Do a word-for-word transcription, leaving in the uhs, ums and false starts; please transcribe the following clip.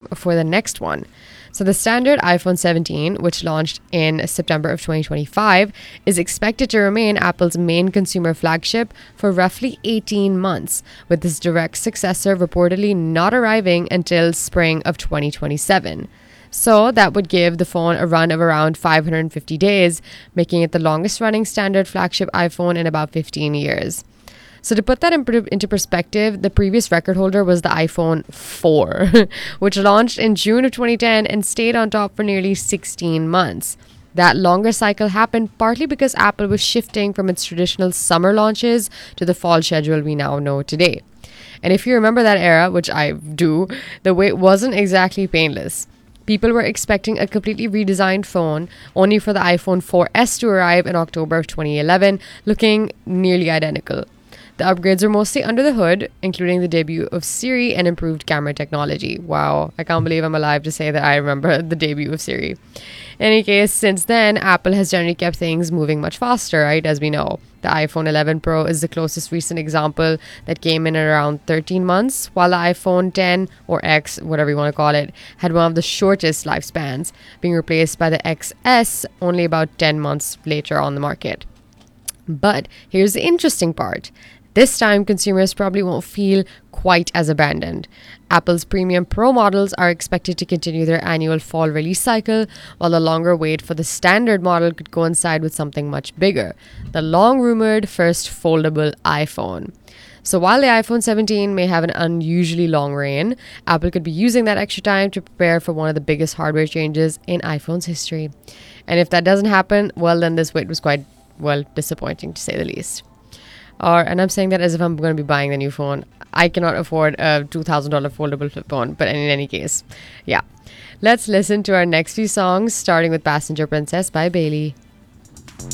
for the next one. So the standard iPhone seventeen, which launched in September of twenty twenty-five, is expected to remain Apple's main consumer flagship for roughly eighteen months, with its direct successor reportedly not arriving until spring of twenty twenty-seven. So that would give the phone a run of around five hundred fifty days, making it the longest running standard flagship iPhone in about fifteen years. So to put that in, into perspective, the previous record holder was the iPhone four, which launched in June of twenty ten and stayed on top for nearly sixteen months. That longer cycle happened partly because Apple was shifting from its traditional summer launches to the fall schedule we now know today. And if you remember that era, which I do, the wait wasn't exactly painless. People were expecting a completely redesigned phone, only for the iPhone four S to arrive in October of twenty eleven, looking nearly identical. The upgrades were mostly under the hood, including the debut of Siri and improved camera technology. Wow, I can't believe I'm alive to say that I remember the debut of Siri. In any case, since then, Apple has generally kept things moving much faster, right, as we know. The iPhone eleven Pro is the closest recent example that came in at around thirteen months, while the iPhone ten, or X, whatever you want to call it, had one of the shortest lifespans, being replaced by the X S only about ten months later on the market. But here's the interesting part. This time, consumers probably won't feel quite as abandoned. Apple's premium Pro models are expected to continue their annual fall release cycle, while the longer wait for the standard model could coincide with something much bigger, the long-rumored first foldable iPhone. So while the iPhone seventeen may have an unusually long reign, Apple could be using that extra time to prepare for one of the biggest hardware changes in iPhone's history. And if that doesn't happen, well, then this wait was quite, well, disappointing to say the least. Or, and I'm saying that as if I'm going to be buying the new phone. I cannot afford a two thousand dollars foldable flip phone, but in any case, yeah. Let's listen to our next few songs, starting with Passenger Princess by Bailey.